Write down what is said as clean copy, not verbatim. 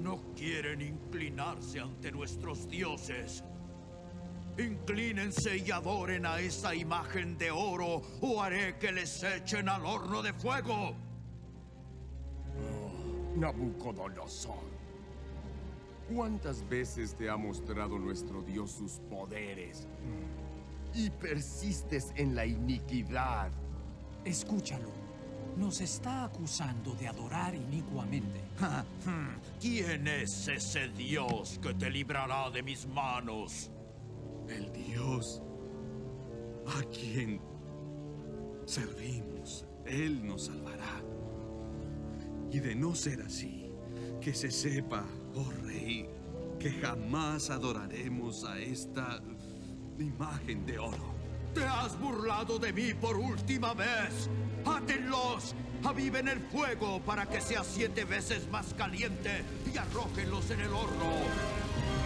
No quieren inclinarse ante nuestros dioses. Inclínense y adoren a esa imagen de oro, o haré que les echen al horno de fuego. Nabucodonosor, ¿cuántas veces te ha mostrado nuestro Dios sus poderes? Y persistes en la iniquidad. Escúchalo. Nos está acusando de adorar inicuamente. ¿Quién es ese Dios que te librará de mis manos? El Dios a quien servimos, Él nos salvará. Y de no ser así, que se sepa, oh Rey, que jamás adoraremos a esta imagen de oro. ¡Te has burlado de mí por última vez! ¡Átenlos! ¡Aviven el fuego para que sea 7 veces más caliente y arrójenlos en el horno!